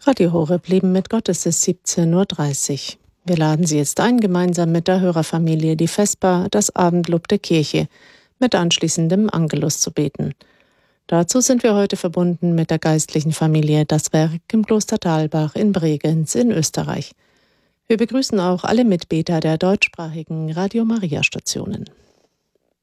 Radio Horeb Leben mit Gott, es ist 17:30 Uhr. Wir laden Sie jetzt ein, gemeinsam mit der Hörerfamilie die Vesper, das Abendlob der Kirche, mit anschließendem Angelus zu beten. Dazu sind wir heute verbunden mit der geistlichen Familie Das Werk im Kloster Thalbach in Bregenz in Österreich. Wir begrüßen auch alle Mitbeter der deutschsprachigen Radio Maria Stationen.